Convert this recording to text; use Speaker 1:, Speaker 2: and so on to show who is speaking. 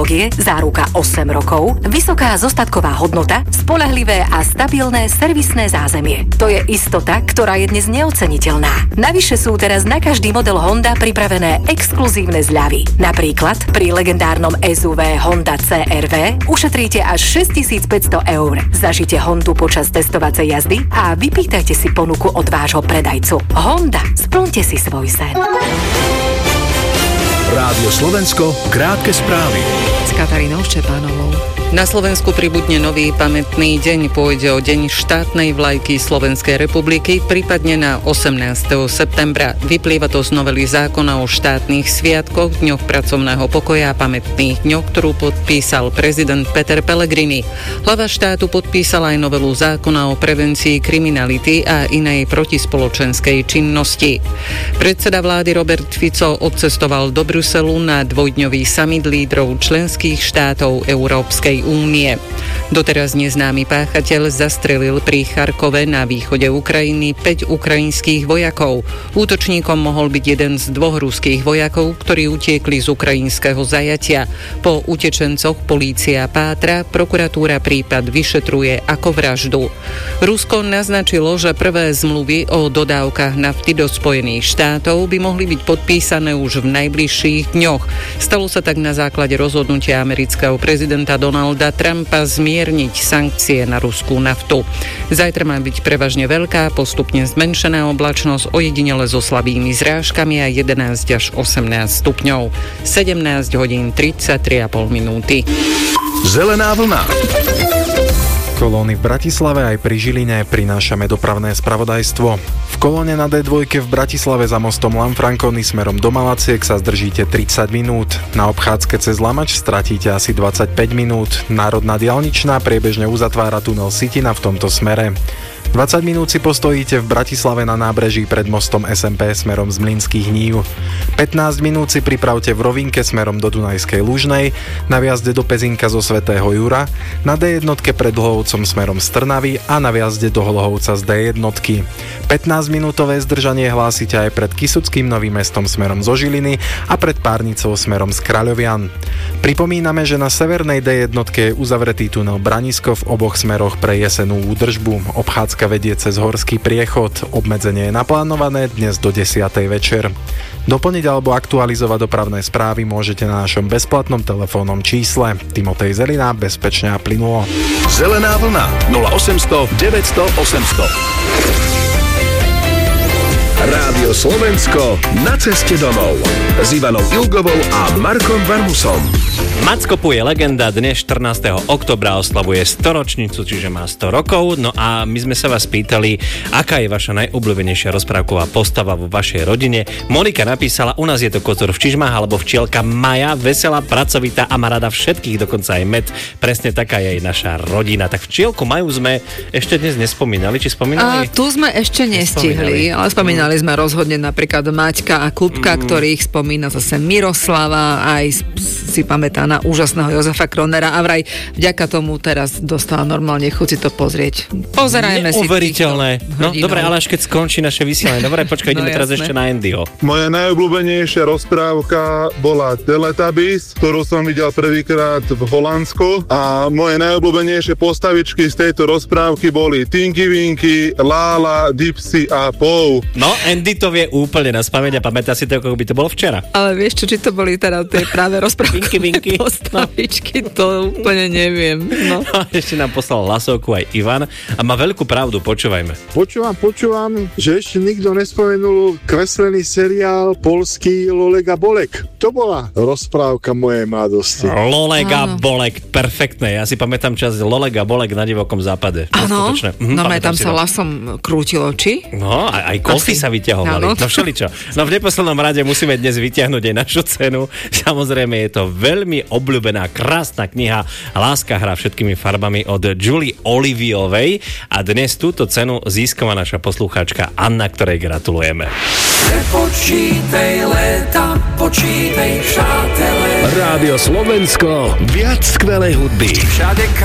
Speaker 1: technológie, záruka 8 rokov, vysoká zostatková hodnota, spoľahlivé a stabilné servisné zázemie. To je istota, ktorá je dnes neoceniteľná. Navyše sú teraz na každý model Honda pripravené exkluzívne zľavy. Napríklad pri legendárnom SUV Honda CR-V ušetríte až 6500 eur. Zažite Hondu počas testovacej jazdy a vypýtajte si ponuku od vášho predajcu. Honda, splňte si svoj sen.
Speaker 2: Rádio Slovensko, krátke správy.
Speaker 3: S Katarínou Ščepánovou.
Speaker 4: Na Slovensku pribudne nový pamätný deň. Pôjde o deň štátnej vlajky Slovenskej republiky, prípadne na 18. septembra. Vyplýva to z novely zákona o štátnych sviatkoch, dňoch pracovného pokoja a pamätných dňoch, ktorú podpísal prezident Peter Pellegrini. Hlava štátu podpísala aj novelu zákona o prevencii kriminality a inej protispoločenskej činnosti. Predseda vlády Robert Fico odcestoval do Bruselu na dvojdňový summit lídrov členských štátov Európskej únie. Doteraz neznámy páchateľ zastrelil pri Charkove na východe Ukrajiny 5 ukrajinských vojakov. Útočníkom mohol byť jeden z 2 ruských vojakov, ktorí utiekli z ukrajinského zajatia. Po utečencoch polícia pátra, prokuratúra prípad vyšetruje ako vraždu. Rusko naznačilo, že prvé zmluvy o dodávkach nafty do Spojených štátov by mohli byť podpísané už v najbližších dňoch. Stalo sa tak na základe rozhodnutia amerického prezidenta Donalda Trumpa zmierniť sankcie na ruskú naftu. Zajtra má byť prevažne veľká, postupne zmenšená oblačnosť, ojedinele so slabými zrážkami a 11 až 18 stupňov. 17 hodín 33,5 minúty.
Speaker 2: Zelená vlna.
Speaker 5: Kolóny v Bratislave aj pri Žiline prinášame dopravné spravodajstvo. V kolóne na D2 v Bratislave za mostom Lanfranconi smerom do Malaciek sa zdržíte 30 minút. Na obchádzke cez Lamač stratíte asi 25 minút. Národná diaľničná priebežne uzatvára tunel Sitina v tomto smere. 20 minút si postojíte v Bratislave na nábreží pred mostom SMP smerom z Mlynských Nív. 15 minút si pripravte v Rovinke smerom do Dunajskej Lužnej, na viazde do Pezinka zo Svätého Jura, na D1 pred Dlhovcom smerom z Trnavy a na viazde do Hlohovca z D1. 15-minútové zdržanie hlásite aj pred Kysuckým Novým Mestom smerom zo Žiliny a pred Párnicou smerom z Kráľovian. Pripomíname, že na severnej D1 je uzavretý tunel Branisko v oboch smeroch pre jesenú údržbu. Obchádzka vedie cez horský priechod. Obmedzenie je naplánované dnes do 10. večer. Doplniť alebo aktualizovať dopravné správy môžete na našom bezplatnom telefónnom čísle. Timotej Zelina, bezpečne a plynulo.
Speaker 2: Zelená vlna 0800 900 800. Rádio Slovensko na ceste domov s Ivanou Ilgovou a Markom Varmusom.
Speaker 6: Macko je legenda, dnes 14. oktobra oslavuje 100-ročnicu, čiže má 100 rokov. No a my sme sa vás pýtali, aká je vaša najobľúbenejšia rozprávková postava vo vašej rodine. Monika napísala, u nás je to Kotor v čižmách alebo včielka Maja, veselá, pracovitá a má rada všetkých, dokonca aj med. Presne taká je aj naša rodina. Tak včielku Maju sme ešte dnes nespomínali, či spomínali?
Speaker 3: Tu sme ešte nestihli, ale spomínali sme rozhodne napríklad Maťka a Klubka, ktorých spomína zase Miroslava, aj si pamätá na úžasného Jozefa Kronera a vraj vďaka tomu teraz dostala normálne chuť si to pozrieť. Pozerajme si.
Speaker 6: Neuveriteľné. No dobre, ale až keď skončí naše vysielanie. Dobre, počkaj, ideme teraz ešte na Andyho.
Speaker 7: Moja najobľúbenejšia rozprávka bola Teletubbies, ktorú som videl prvýkrát v Holandsku, a moje najobľúbenejšie postavičky z tejto rozprávky boli Tinky Winky, Lála, Dipsy a Pou.
Speaker 6: No, Andy to vie úplne na spamäť a pamätá si to, ako by to bolo včera.
Speaker 3: Ale vieš čo, či to boli teda tie práve rozprávky postavičky, to úplne neviem. No.
Speaker 6: Ešte nám poslal hlasovku aj Ivan a má veľkú pravdu, počúvajme.
Speaker 8: Počúvam, že ešte nikto nespomenul kreslený seriál poľský Lolega Bolek. To bola rozprávka mojej mladosti.
Speaker 6: Lolega Bolek, perfektné. Ja si pamätám čas Lolega Bolek na divokom západe.
Speaker 3: Áno, no tam sa lasom krútilo oči.
Speaker 6: No, aj kosy sa vyťahovali. No všeličo. No v neposlednom rade musíme dnes vyťahnuť aj našu cenu. Samozrejme je to veľmi obľúbená, krásna kniha Láska hrá všetkými farbami od Julie Oliviovej a dnes túto cenu získava naša poslucháčka Anna, ktorej gratulujeme.
Speaker 9: Nepočítaj léta, počítaj přátele.
Speaker 2: Rádio Slovensko, viac skvelej hudby.
Speaker 9: Všade